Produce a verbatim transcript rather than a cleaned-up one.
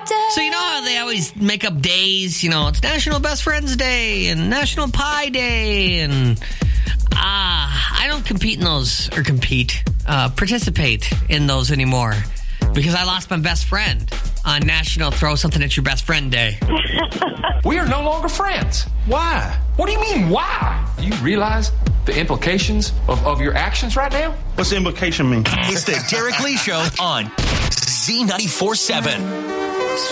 day. So you know how they always make up days? You know, it's National Best Friends Day and National Pie Day, and ah, I don't compete in those or compete, uh, participate in those anymore because I lost my best friend on National Throw Something at Your Best Friend Day. We are no longer friends. Why? What do you mean, why? Do you realize the implications of, of your actions right now? What's the implication mean? It's the Derek Lee Show on Z ninety-four seven.